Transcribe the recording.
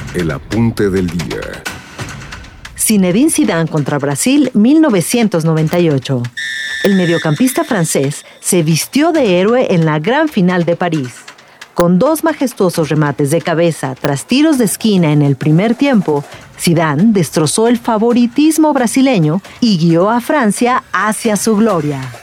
El apunte del día. Zinedine Zidane contra Brasil 1998. El mediocampista francés se vistió de héroe en la gran final de París. Con 2 majestuosos remates de cabeza tras tiros de esquina en el primer tiempo, Zidane destrozó el favoritismo brasileño y guió a Francia hacia su gloria.